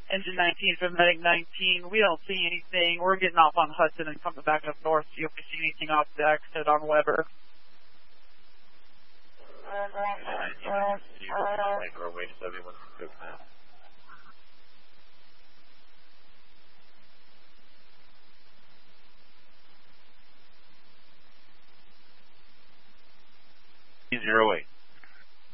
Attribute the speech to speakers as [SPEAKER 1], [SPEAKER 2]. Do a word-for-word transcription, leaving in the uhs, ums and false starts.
[SPEAKER 1] Engine nineteen from Medic nineteen. We don't see anything. We're getting off on Hudson and coming back up north. See if we see anything off the exit on Weber.
[SPEAKER 2] Zero eight.